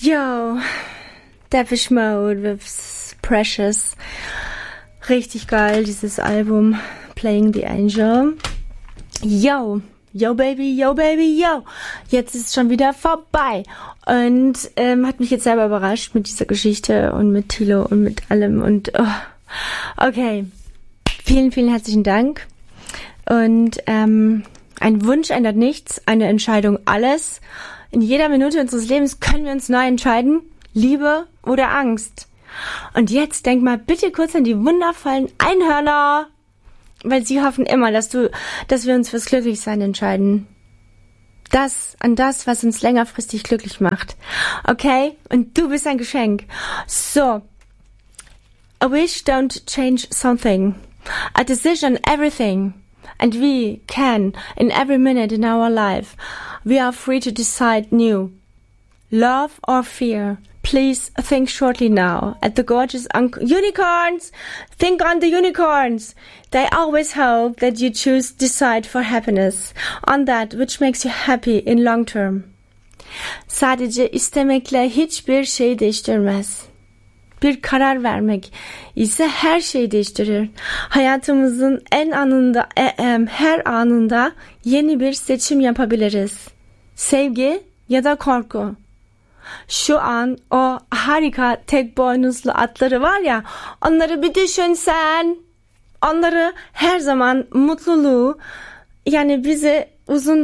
Yo, Depeche Mode with Precious. Richtig geil, dieses Album Playing the Angel. Yo, yo baby, yo baby, yo. Jetzt ist es schon wieder vorbei. Und hat mich jetzt selber überrascht mit dieser Geschichte und mit Thilo und mit allem. Und okay, vielen, vielen herzlichen Dank. Und ein Wunsch ändert nichts, eine Entscheidung alles. In jeder Minute unseres Lebens können wir uns neu entscheiden, Liebe oder Angst. Und jetzt denk mal bitte kurz an die wundervollen Einhörner, weil sie hoffen immer, dass wir uns fürs Glücklichsein entscheiden. An das, was uns längerfristig glücklich macht. Okay? Und du bist ein Geschenk. So. A wish don't change something. A decision everything. And we can, in every minute in our life, we are free to decide new. Love or fear? Please think shortly now. At the gorgeous unicorns! Think on the unicorns! They always hope that you decide for happiness. On that which makes you happy in long term. Sadece istemekle hiçbir şey değiştirmez. Bir karar vermek ise her şeyi değiştirir. Hayatımızın her anında yeni bir seçim yapabiliriz. Sevgi ya da korku. Şu an o harika tek boynuzlu atları var ya, onları bir düşünsen. Onları her zaman mutluluğu, yani bizi uzun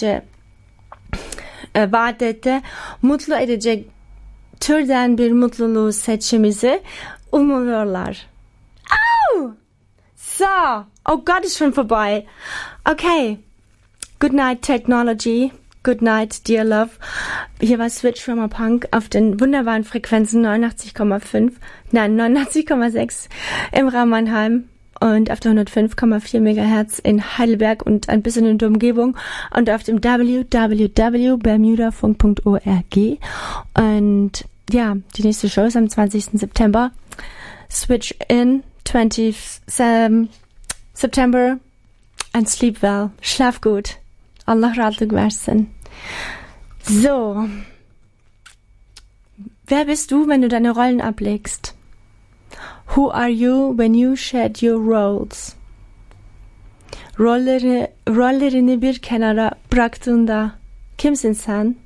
vadede mutlu edecek türden bir mutluluğu seçimizi umuyorlar. Oh! So, oh Gott, ist schon vorbei. Okay. Good night, Technology. Good night, dear love. Hier war Switch Firma Punk auf den wunderbaren Frequenzen 89,6 im Raum Mannheim und auf der 105,4 MHz in Heidelberg und ein bisschen in der Umgebung und auf dem www.bermudafunk.org. Und ja, die nächste Show ist am 20. September. Switch in 20 September and sleep well. Schlaf gut. Allah rahatlık versin. So. Wer bist du, wenn du deine Rollen ablegst? Who are you when you shed your roles? Rollerini bir kenara bıraktığında kimsin sen?